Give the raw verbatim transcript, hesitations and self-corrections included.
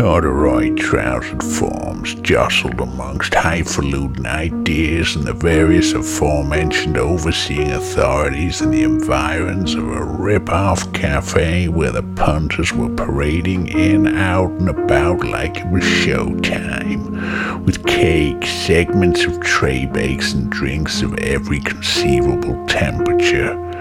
corduroy-trousered forms jostled amongst highfalutin ideas and the various aforementioned overseeing authorities in the environs of a rip-off cafe where the punters were parading in, out, and about like it was showtime, with cake, segments of tray bakes, and drinks of every conceivable temperature.